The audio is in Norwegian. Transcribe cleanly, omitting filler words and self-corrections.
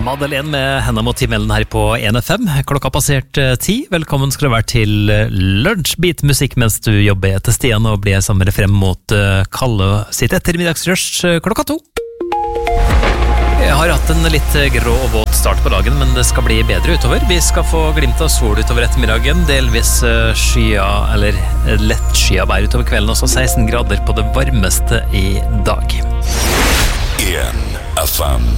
Madeleine med henne mot himmelen her på 1FM. Klokka passert 10. Velkommen skal du være til lunsjbit musikk mens du jobber til Stian og blir sammen med deg frem mot Kalle sitt ettermiddagsrush klokka 2. Jeg har hatt en litt grå og våt start på dagen, men det skal bli bedre utover. Vi skal få glimt av sol utover ettermiddagen, delvis skya eller lett skya vær utover kvelden, også 16 grader på det varmeste i dag. 1FM